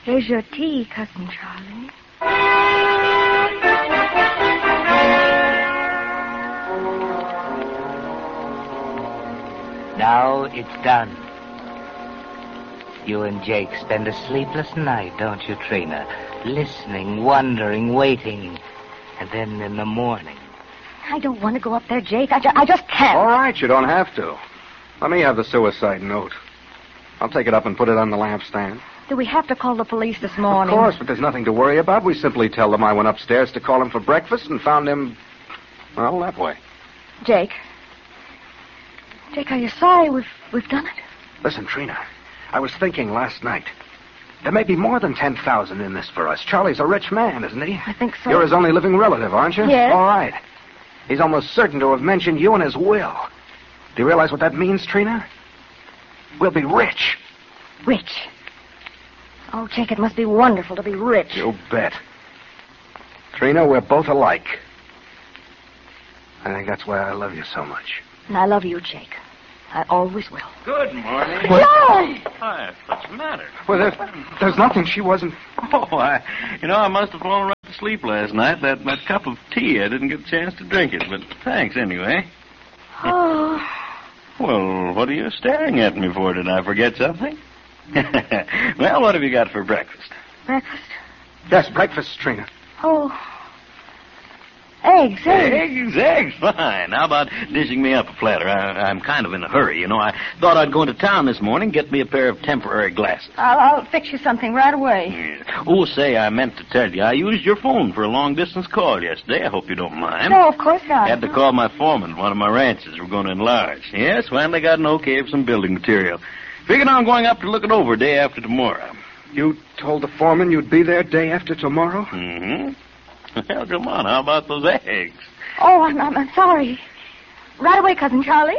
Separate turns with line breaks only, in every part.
Here's your tea, Cousin Charlie.
Now it's done. You and Jake spend a sleepless night, don't you, Trina? Listening, wondering, waiting. And then in the morning...
I don't want to go up there, Jake. I just can't.
All right, you don't have to. Let me have the suicide note. I'll take it up and put it on the lampstand.
Do we have to call the police this morning?
Of course, but there's nothing to worry about. We simply tell them I went upstairs to call him for breakfast and found him, well, that way.
Jake, are you sorry we've done it?
Listen, Trina, I was thinking last night. There may be more than 10,000 in this for us. Charlie's a rich man, isn't he?
I think so.
You're his only living relative, aren't you?
Yes.
All right. He's almost certain to have mentioned you in his will. Do you realize what that means, Trina? We'll be rich.
Rich? Oh, Jake, it must be wonderful to be rich.
You bet. Trina, we're both alike. I think that's why I love you so much.
And I love you, Jake. I always will.
Good morning.
Charlie!
Hi, what's the matter?
Well, there's nothing. She wasn't...
Oh, I must have fallen right to sleep last night. That cup of tea, I didn't get a chance to drink it, but thanks anyway.
Oh.
Well, what are you staring at me for? Did I forget something? Well, what have you got for breakfast?
Breakfast?
Yes, breakfast, Trina.
Oh. Eggs.
Eggs, fine. How about dishing me up a platter? I'm kind of in a hurry, you know. I thought I'd go into town this morning, get me a pair of temporary glasses.
I'll fix you something right away.
Yeah. Oh, say, I meant to tell you, I used your phone for a long-distance call yesterday. I hope you don't mind.
No, of course not.
I had to call my foreman at one of my ranches. We're going to enlarge. Yes, finally got an okay for some building material. Figured on going up to look it over day after tomorrow.
You told the foreman you'd be there day after tomorrow?
Mm-hmm. Well, come on, how about those eggs?
Oh, I'm sorry. Right away, Cousin Charlie.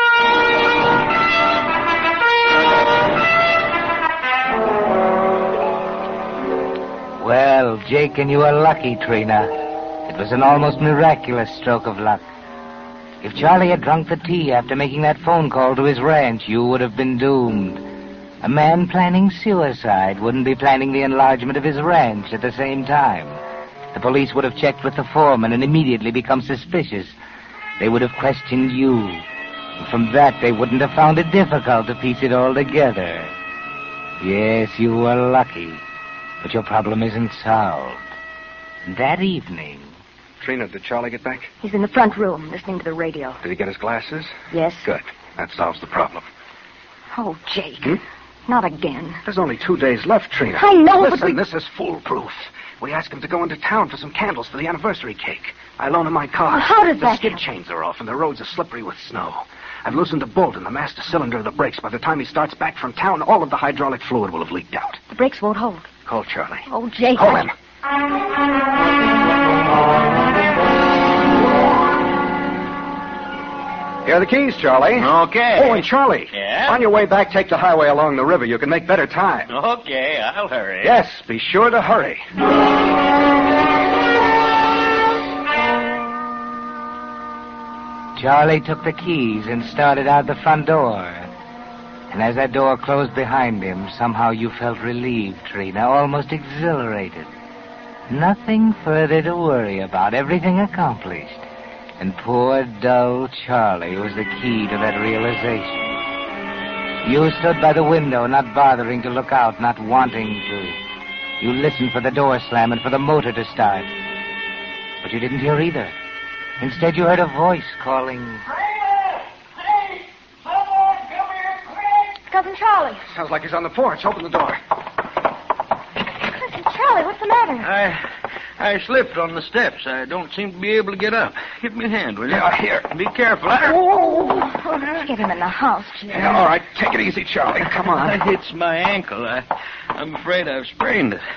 Well, Jake and you are lucky, Trina. It was an almost miraculous stroke of luck. If Charlie had drunk the tea after making that phone call to his ranch, you would have been doomed. A man planning suicide wouldn't be planning the enlargement of his ranch at the same time. The police would have checked with the foreman and immediately become suspicious. They would have questioned you. And from that, they wouldn't have found it difficult to piece it all together. Yes, you were lucky. But your problem isn't solved. That evening...
Trina, did Charlie get back?
He's in the front room, listening to the radio.
Did he get his glasses?
Yes.
Good. That solves the problem.
Oh, Jake. Not again.
There's only 2 days left, Trina.
I know,
Listen, this is foolproof. We asked him to go into town for some candles for the anniversary cake. I loan him my car.
Well, how did
the
that
skid
happen?
chains are off and the roads are slippery with snow. I've loosened a bolt in the master cylinder of the brakes. By the time he starts back from town, all of the hydraulic fluid will have leaked out.
The brakes won't hold.
Call Charlie.
Oh, Jake.
Call him. Here are the keys, Charlie.
Okay.
Oh, and Charlie.
Yeah?
On your way back, take the highway along the river. You can make better time.
Okay, I'll hurry.
Yes, be sure to hurry.
Charlie took the keys and started out the front door. And as that door closed behind him, somehow you felt relieved, Trina, almost exhilarated. Nothing further to worry about, everything accomplished. And poor, dull Charlie was the key to that realization. You stood by the window, not bothering to look out, not wanting to. You listened for the door slam and for the motor to start. But you didn't hear either. Instead, you heard a voice calling...
Hey! Someone come here quick!
Cousin Charlie.
Sounds like he's on the porch. Open the door.
Cousin Charlie, what's the matter?
I slipped on the steps. I don't seem to be able to get up. Give me a hand, will you?
Yeah, here.
Be careful.
Get him in the house, Jim.
Yeah, all right. Take it easy, Charlie. Come on.
It's my ankle. I'm afraid I've sprained it.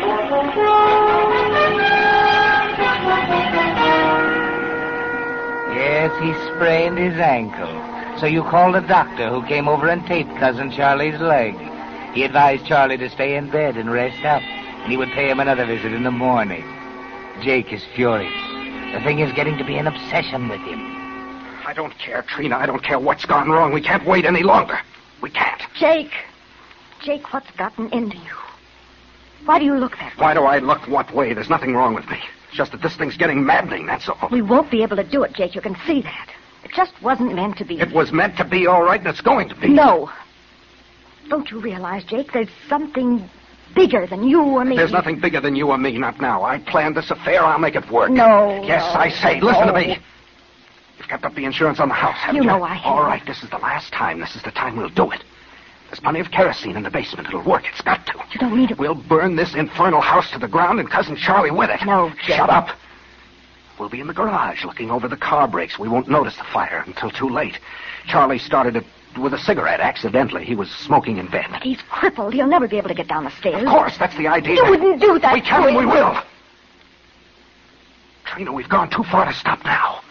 Yes, he sprained his ankle. So you called a doctor who came over and taped Cousin Charlie's leg. He advised Charlie to stay in bed and rest up, and he would pay him another visit in the morning. Jake is furious. The thing is getting to be an obsession with him.
I don't care, Trina. I don't care what's gone wrong. We can't wait any longer. We can't.
Jake, what's gotten into you? Why do you look that way?
Why do I look what way? There's nothing wrong with me. It's just that this thing's getting maddening, that's all.
We won't be able to do it, Jake. You can see that. It just wasn't meant to be.
It was meant to be all right, and it's going to be.
No. Don't you realize, Jake, there's something bigger than you or me?
There's nothing bigger than you or me, not now. I planned this affair. I'll make it work.
No.
Yes,
no,
I say. Listen to
no.
me. You've kept up the insurance on the house, haven't you?
You know I have.
All right, this is the last time. This is the time we'll do it. There's plenty of kerosene in the basement. It'll work. It's got to.
You don't need it.
We'll burn this infernal house to the ground and Cousin Charlie with it.
No, Jake.
Shut up. We'll be in the garage looking over the car brakes. We won't notice the fire until too late. Charlie started it with a cigarette accidentally. He was smoking in bed.
But he's crippled. He'll never be able to get down the stairs.
Of course, that's the idea.
You wouldn't do that.
We can and we will. Trina, we've gone too far to stop now.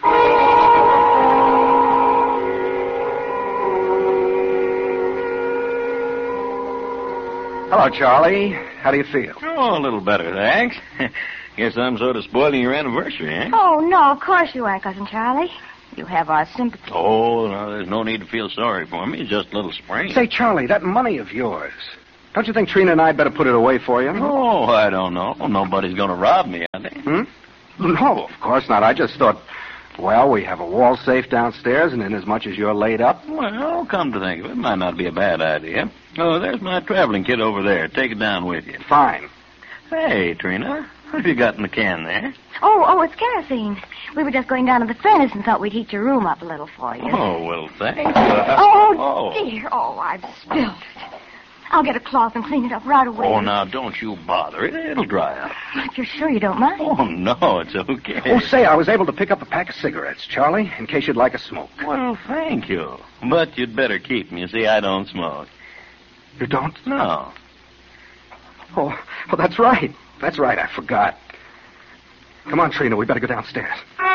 Hello, Charlie. How do you feel?
Oh, a little better, thanks. Guess I'm sort of spoiling your anniversary, eh?
Oh, no, of course you are, Cousin Charlie. You have our sympathy.
Oh, no, there's no need to feel sorry for me. It's just a little sprain.
Say, Charlie, that money of yours, don't you think Trina and I'd better put it away for you?
Oh, I don't know. Nobody's going to rob me, are they?
No, of course not. I just thought, well, we have a wall safe downstairs, and inasmuch as you're laid up...
Well, come to think of it, might not be a bad idea. Oh, there's my traveling kit over there. Take it down with you.
Fine.
Hey, Trina, what have you got in the can there?
Oh, it's kerosene. We were just going down to the furnace and thought we'd heat your room up a little for you.
Oh, well, thanks.
Dear. Oh, I've spilled it. I'll get a cloth and clean it up right away.
Oh, now, don't you bother. It'll dry up.
If you're sure you don't mind.
Oh, no, it's okay.
Oh, say, I was able to pick up a pack of cigarettes, Charlie, in case you'd like a smoke.
Well, thank you. But you'd better keep them. You see, I don't smoke.
You don't?
No.
Oh, that's right. That's right, I forgot. Come on, Trina, we better go downstairs.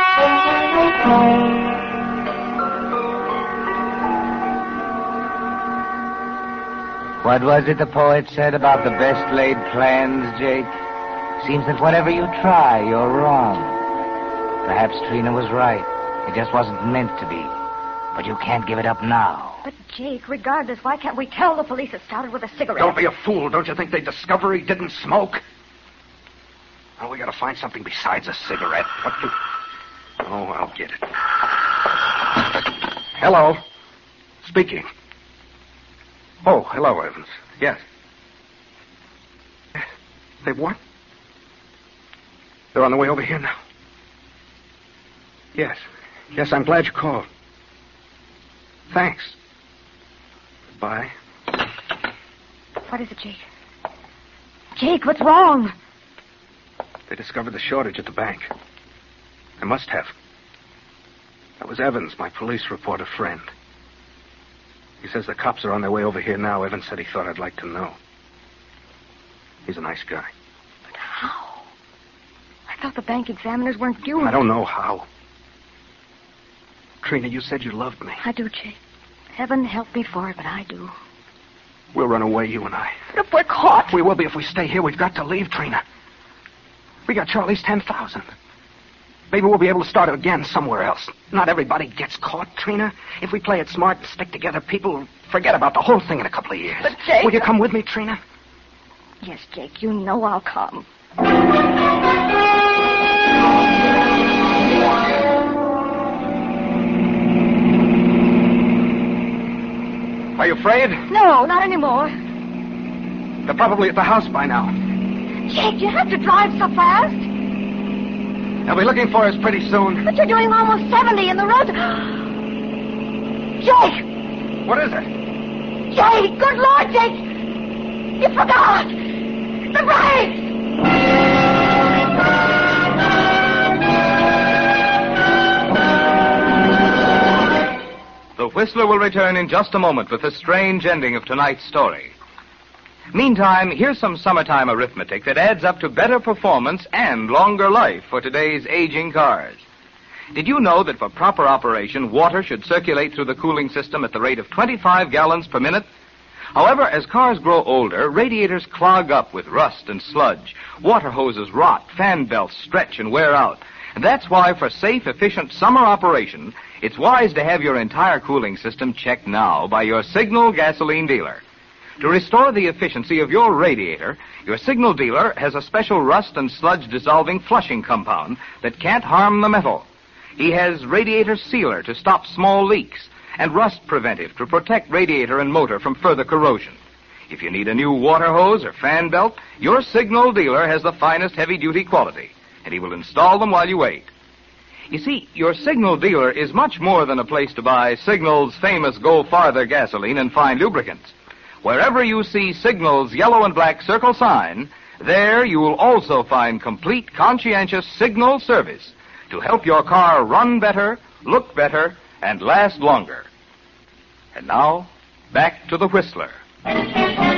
What was it the poet said about the best laid plans, Jake? Seems that whatever you try, you're wrong. Perhaps Trina was right. It just wasn't meant to be. But you can't give it up now.
But, Jake, regardless, why can't we tell the police it started with a cigarette?
Don't be a fool. Don't you think they'd discover he didn't smoke? Oh, we gotta find something besides a cigarette. What do... Oh, I'll get it. Hello. Speaking. Oh, hello, Evans. Yes. They what? They're on the way over here now. Yes. Yes, I'm glad you called. Thanks. Goodbye.
What is it, Jake? Jake, what's wrong?
They discovered the shortage at the bank. They must have. That was Evans, my police reporter friend. He says the cops are on their way over here now. Evans said he thought I'd like to know. He's a nice guy.
But how? I thought the bank examiners weren't due.
I don't know how. Trina, you said you loved me.
I do, Jake. Heaven help me for it, but I do.
We'll run away, you and I.
But if we're caught...
We will be if we stay here. We've got to leave, Trina. We got Charlie's 10,000. Maybe we'll be able to start again somewhere else. Not everybody gets caught, Trina. If we play it smart and stick together, people forget about the whole thing in a couple of years.
But, Jake...
Will you come with me, Trina?
Yes, Jake, you know I'll come.
Are you afraid?
No, not anymore.
They're probably at the house by now.
Jake, you have to drive so fast.
They'll be looking for us pretty soon.
But you're doing almost 70 in the road. Jake!
What is it?
Jake! Good Lord, Jake! You forgot! The brakes!
The Whistler will return in just a moment with the strange ending of tonight's story. Meantime, here's some summertime arithmetic that adds up to better performance and longer life for today's aging cars. Did you know that for proper operation, water should circulate through the cooling system at the rate of 25 gallons per minute? However, as cars grow older, radiators clog up with rust and sludge. Water hoses rot, fan belts stretch and wear out. And that's why for safe, efficient summer operation, it's wise to have your entire cooling system checked now by your Signal gasoline dealer. To restore the efficiency of your radiator, your signal dealer has a special rust and sludge dissolving flushing compound that can't harm the metal. He has radiator sealer to stop small leaks and rust preventive to protect radiator and motor from further corrosion. If you need a new water hose or fan belt, your signal dealer has the finest heavy-duty quality, and he will install them while you wait. You see, your signal dealer is much more than a place to buy Signal's famous Go Farther gasoline and fine lubricants. Wherever you see Signal's yellow and black circle sign, there you will also find complete, conscientious Signal service to help your car run better, look better, and last longer. And now, back to the Whistler.